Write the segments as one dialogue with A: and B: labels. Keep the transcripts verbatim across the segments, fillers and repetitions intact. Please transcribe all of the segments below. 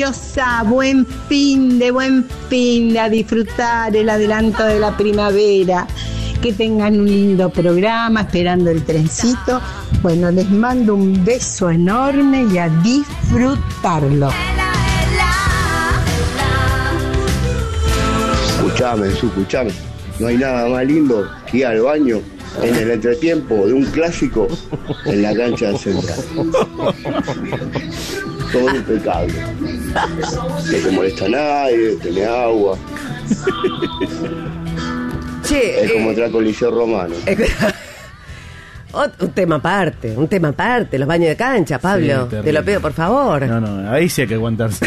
A: Buen fin de, buen fin de, a disfrutar el adelanto de la primavera. Que tengan un lindo programa, esperando el trencito. Bueno, les mando un beso enorme y a disfrutarlo.
B: Escuchame, Jesús, escuchame. No hay nada más lindo que ir al baño en el entretiempo de un clásico en la cancha de Central. Todo impecable. No te molesta a nadie, tenés agua.
C: Che,
B: es como
C: eh,
B: entrar al Coliseo Romano.
C: Un tema aparte, un tema aparte, los baños de cancha, Pablo. Sí, te lo pido, por favor.
D: No, no, ahí sí hay que aguantarse.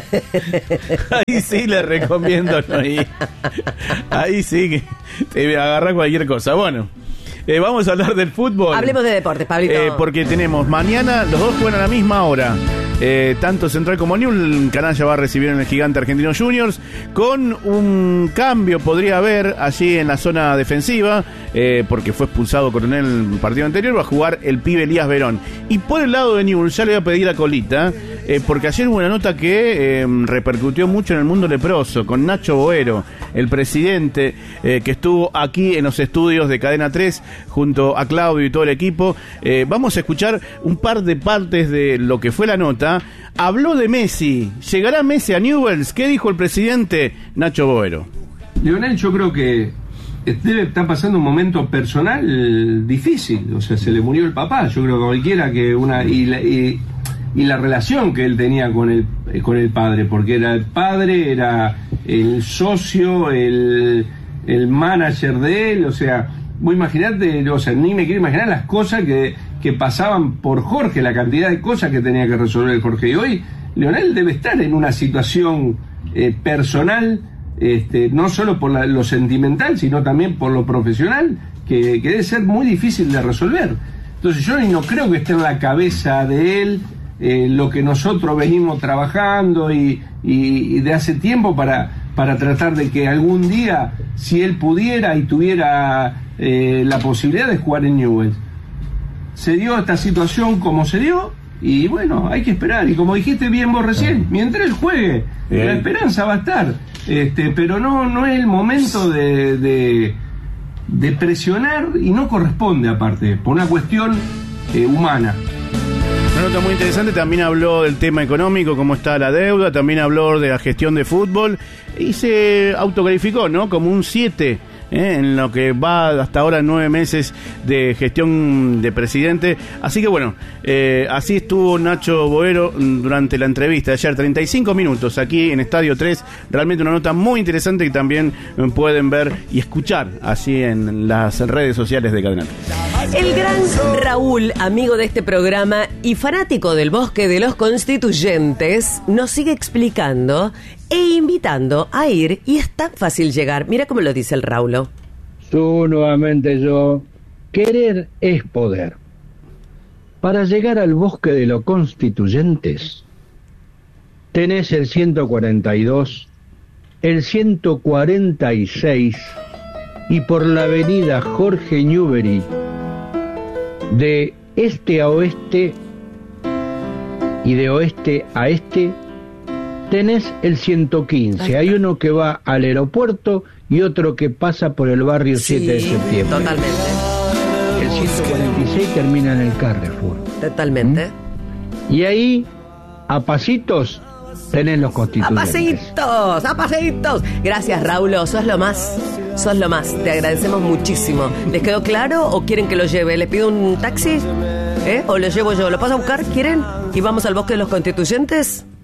D: Ahí sí le recomiendo no ir. Ahí sí que te agarra cualquier cosa. Bueno, eh, vamos a hablar del fútbol.
C: Hablemos de deportes, Pablito.
D: Eh, porque tenemos mañana, los dos juegan a la misma hora. Eh, tanto Central como Newell's. Canalla va a recibir en el Gigante Argentino Juniors, con un cambio podría haber allí en la zona defensiva, eh, porque fue expulsado Coronel el partido anterior. Va a jugar el pibe Elías Verón. Y por el lado de Newell's ya le voy a pedir a Colita, eh, porque ayer hubo una nota que eh, repercutió mucho en el mundo leproso, con Nacho Boero, el presidente, eh, que estuvo aquí en los estudios de Cadena tres junto a Claudio y todo el equipo. Eh, vamos a escuchar un par de partes de lo que fue la nota. Habló de Messi. ¿Llegará Messi a Newell's? ¿Qué dijo el presidente Nacho Boero?
E: Lionel, yo creo que debe estar pasando un momento personal difícil. O sea, se le murió el papá. Yo creo que cualquiera que una... Y la, y, y la relación que él tenía con el, con el padre, porque era el padre, era el socio, el, el manager de él. O sea, vos imaginate, o sea, ni me quiero imaginar las cosas que... que pasaban por Jorge, la cantidad de cosas que tenía que resolver Jorge. Y hoy Lionel debe estar en una situación eh, personal, este, no solo por la, lo sentimental, sino también por lo profesional, que, que debe ser muy difícil de resolver. Entonces yo no creo que esté en la cabeza de él eh, lo que nosotros venimos trabajando y, y, y de hace tiempo para, para tratar de que algún día, si él pudiera y tuviera eh, la posibilidad de jugar en Newell's. Se dio esta situación como se dio y bueno, hay que esperar. Y como dijiste bien vos recién, mientras él juegue, bien, la esperanza va a estar. Este, pero no, no es el momento de, de, de presionar y no corresponde aparte, por una cuestión eh, humana.
D: Una nota muy interesante, también habló del tema económico, cómo está la deuda, también habló de la gestión de fútbol y se autocalificó, ¿no? Como un siete. ¿Eh? En lo que va hasta ahora nueve meses de gestión de presidente. Así que bueno, eh, así estuvo Nacho Boero durante la entrevista de ayer, treinta y cinco minutos aquí en Estadio tres. Realmente una nota muy interesante que también pueden ver y escuchar así en las redes sociales de Cadena tres.
C: El gran Raúl, amigo de este programa y fanático del Bosque de los Constituyentes, nos sigue explicando e invitando a ir, y es tan fácil llegar. Mira cómo lo dice el Raulo.
F: Tú nuevamente yo. Querer es poder. Para llegar al Bosque de los Constituyentes, tenés el ciento cuarenta y dos, el ciento cuarenta y seis, y por la avenida Jorge Newbery, de este a oeste y de oeste a este, tenés el ciento quince. Hay uno que va al aeropuerto y otro que pasa por el barrio sí, siete de septiembre.
C: Totalmente.
F: El ciento cuarenta y seis termina en el Carrefour.
C: Totalmente.
F: ¿Mm? Y ahí, a pasitos, tenés los Constituyentes.
C: ¡A pasitos! ¡A pasitos! Gracias, Raúl. Sos lo más. Sos lo más. Te agradecemos muchísimo. ¿Les quedó claro o quieren que lo lleve? ¿Les pido un taxi? ¿Eh? ¿O lo llevo yo? ¿Lo paso a buscar? ¿Quieren? ¿Y vamos al Bosque de los Constituyentes?